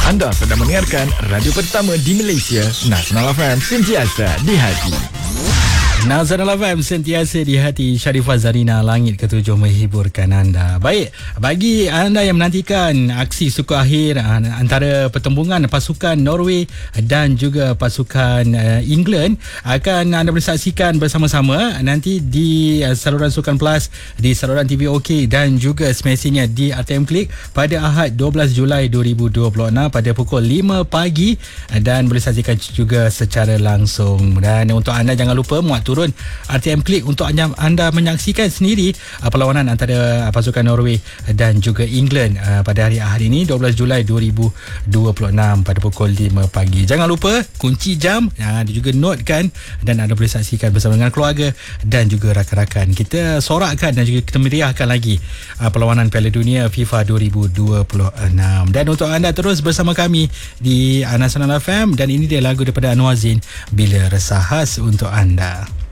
Anda sedang mendengarkan radio pertama di Malaysia, Nasional FM, sentiasa di hati. Nasional FM sentiasa di hati. Sharifah Zarina, langit ketujuh menghiburkan anda. Baik, bagi anda yang menantikan aksi suku akhir antara pertembungan pasukan Norway dan juga pasukan England, akan anda boleh saksikan bersama-sama nanti di saluran Sukan Plus, di saluran TV OK dan juga semestinya di RTM Klik pada Ahad 12 Julai 2026 pada pukul 5 pagi, dan boleh saksikan juga secara langsung. Dan untuk anda jangan lupa muat turun RTM Klik untuk anda menyaksikan sendiri perlawanan antara pasukan Norway dan juga England pada hari Ahad ini 12 Julai 2026 pada pukul 5 pagi. Jangan lupa kunci jam, juga notekan, dan anda boleh saksikan bersama dengan keluarga dan juga rakan-rakan. Kita sorakkan dan juga kita meriahkan lagi perlawanan Piala Dunia FIFA 2026. Dan untuk anda terus bersama kami di Nasional FM, dan ini dia lagu daripada Anwar Zain, Bila Resah, khas untuk anda.